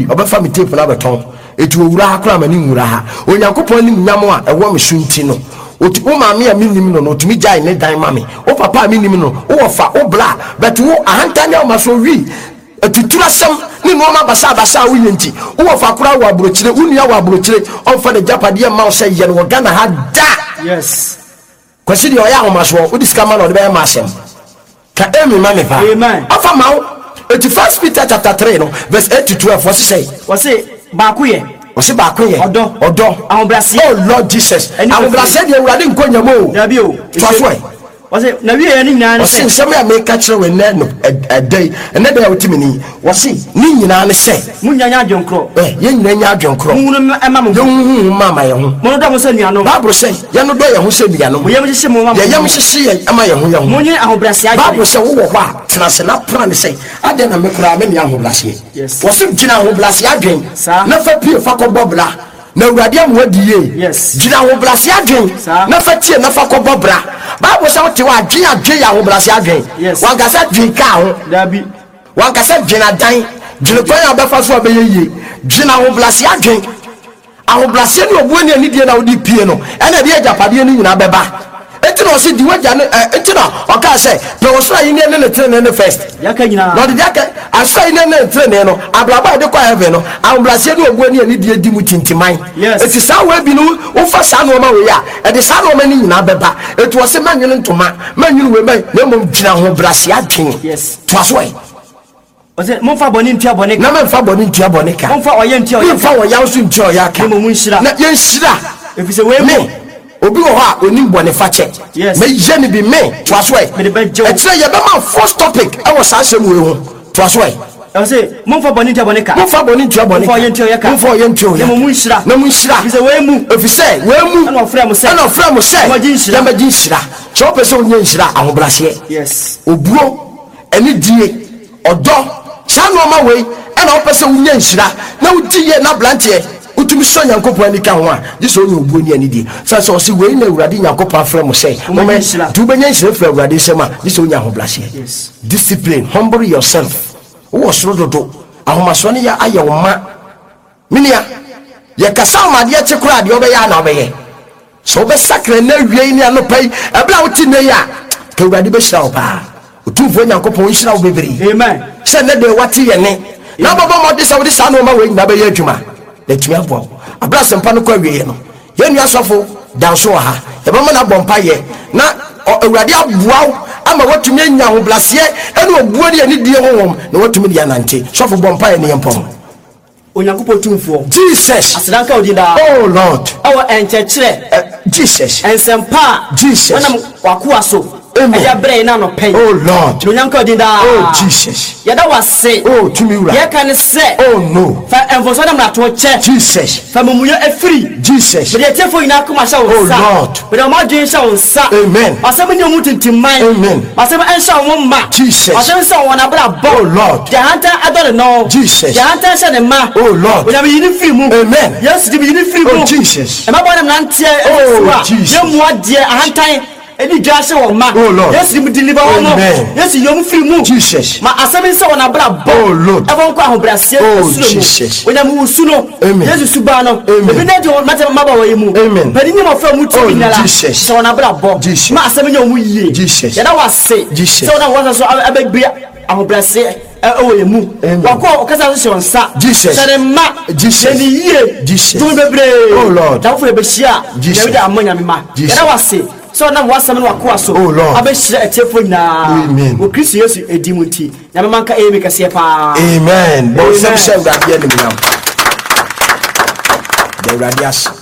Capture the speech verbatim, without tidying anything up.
obefa me tape na beton etu owura ha kura mani nwura ha onyankopon ni nyamo a ewo me sunti no oti o maame a minim no no otimi jai ne dan mame o papa a minim no o fa o bla but wo ahantanya o maso wi atuturasem ni no ma basa basa wo yenti wo fa kura wo abrochire unua wo abrochire on fa de japade ma o say ye no Ghana ha da yes kwasi de oya ho maso o diskama no de be ma asem ka emi mame pa amen afa mawo eti first Peter chapter three no verse eight to twelve what say what say ba ku ye Osi ba ko ye odo odo ahobrase oh Lord Jesus ahobrase de urade nkonyamo na bi o twaswe wase na wi ye ni nyina ne se se me make catch we na no a day and na otimi ni wase ni nyina ne se munya nya adwenkro eh ye nyina nya adwenkro mu no ema mo ye hu mama ye hu mo no do mo se nuano Bible say ye no do ye hu se nuano mo ye mo hye mo mama ye ye mo hye ye ama ye hu ye hu mo nyi ahobrase age Bible say wo wo kwa tena se na plan say ade na me kura me ni ahobrase yes wase gina ahobrase adwen na fa pie fa ko bobla na urade amwadiye yes gina ahobrase adwen na fa tie na fa ko bobra Bible say what wa dwen adwen ya ahobrase adwen wan ka sa dwen ka ho dabi wan ka sa dwen adan dwen ko ya befa so abeyeye gina ahobrase adwen ahobrase ni obuani ani die na odi pie no ena de ajapade ni nyina beba enti no se di waja no enti no o ka se na wo so ayi ne ne trene ne first yaka nyina no de yaka asai ne ne trene no abraba de kwa heaven no ahobrase ni obuani ani die di mu tintiman eti sa we bi no wo fa sa no ma we ya e de sa no ma ni nyina beba eti wo se manwene ntoma manwene we mai na mom gina ahobrase adwen yes to aso e ose mo fa boni ntia boni na me fa boni ntia boni ka mo fa oye ntia oye fa oya so ntia oya ka mo mun shira na yen shira efise we mo obi wo ha onim boni fa che me je ni bi me to aso e me de be je e tire ye be ma first topic e wo sa asem we ho to aso e ose mo fa boni ntia boni ka mo fa boni ntia boni mo fa oye ntia oya ka mo fa oye ntia oya mo mun shira na mun shira efise we mu efise we mu na ofra mo se na ofra mo se mo jin shira na ma jin shira cho pese onye shira ahobrase yes obuo eni die odo chano ma we ena opese unye nshira na udiye na blantie utumi so nyankopon ani ka ho a jiso onye obuo ni ani di sa so si we na urade nyankopon afre mo say mo me du benya nshira fra urade sema jiso onye ahoblase yes discipline humble yourself wo soro dodo ahomaso ne ya aye wo ma minia ye kasa ma de che kura de obeya na obeye so be sakre na wie ni anopai ebla wuti ne ya ka urade be shira opa utumfo nyankopon shira wo bebere amen se ne de wati ye ne na baba mo de sawo de sa no ma we nyina be ye adwuma de tumi abo abra sempa no kwa wie no ye nua sofo danso ha e ba mo na bompa ye na awurade abuaw ama watumi anya ho blase ene obuo de ani die honhom na watumi de anante sofo bompa ye ne yempom onyankopon tumfo Jesus asedanka odinda oh Lord awo enchechire Jesus ensempa Jesus wana wakuwa so ya bre na no pen oh Lord onyanka odinda oh Jesus yada wase oh tumi ura ye kan se oh no fa enfoso na mna to che Jesus fa mamuyo afiri Jesus be te fo ina kuma sha wo sa oh Lord be ma dwen sha wo sa amen asem nye mu tintimman amen asem en sha wo ma Jesus asem sha wo na bra bo oh Lord jahanta adore no Jesus jahanta sha ne ma oh Lord onya be yini firi mu amen yes di be yini firi mu oh Jesus e ma bo na mna ntie oh Jesus ye mu ade ahantan edi jase wo ma oh Lord yes di deliver wo no yes yom firi mu Jesus ma asem sha wo na bra bo oh Lord e bon ko ahobrase oh Jesus onya mu usuno yes suba no amen ebi na de mata maba wo yimu amen padi nyama fa mu ti nyala Jesus sha wo na bra bo ma asem nya mu yie Jesus ya da wase so na wo so abegbe ahobrase ewo yimu wako okasa so shonsa Jesus sare ma Jesus ni yie Jesus tu bebre oh Lord da fo e be hia Jesus da amanya mi ma ya da wase so na wasam no wako aso oh Lord abehira etefo nyina amen wo Kristo Yesu edimuti na manka e me kase pa amen bo sem sem da dia ni mi nam the radius